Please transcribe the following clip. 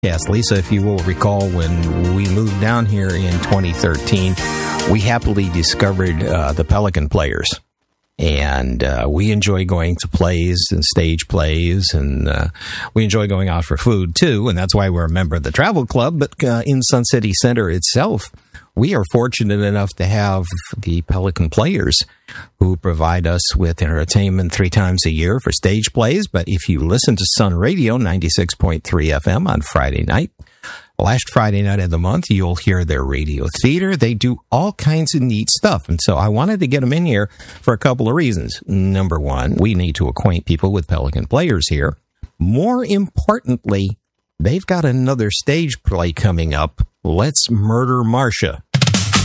Yes, Lisa, if you will recall, when we moved down here in 2013, we happily discovered the Pelican Players. And we enjoy going to plays and stage plays, and we enjoy going out for food, too. And that's why we're a member of the Travel Club. But in Sun City Center itself, we are fortunate enough to have the Pelican Players who provide us with entertainment 3 times a year for stage plays. But if you listen to Sun Radio 96.3 FM on Friday night, last Friday night of the month, you'll hear their radio theater. They do all kinds of neat stuff. And so I wanted to get them in here for a couple of reasons. Number one, we need to acquaint people with Pelican Players here. More importantly, they've got another stage play coming up, Let's Murder Marcia.